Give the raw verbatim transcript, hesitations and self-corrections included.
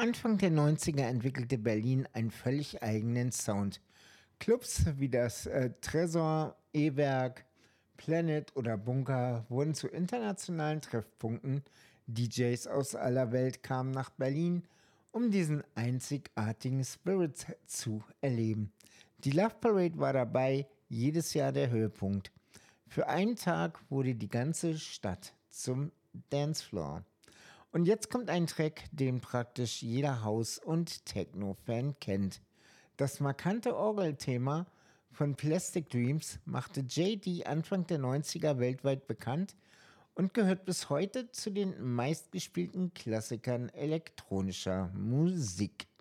Anfang der neunziger entwickelte Berlin einen völlig eigenen Sound. Clubs wie das äh, Tresor, E-Werk, Planet oder Bunker wurden zu internationalen Treffpunkten. D Js aus aller Welt kamen nach Berlin, um diesen einzigartigen Spirit zu erleben. Die Love Parade war dabei, jedes Jahr der Höhepunkt. Für einen Tag wurde die ganze Stadt zum Dancefloor. Und jetzt kommt ein Track, den praktisch jeder House- und Techno-Fan kennt. Das markante Orgelthema von Plastic Dreams machte J D Anfang der neunziger weltweit bekannt und gehört bis heute zu den meistgespielten Klassikern elektronischer Musik.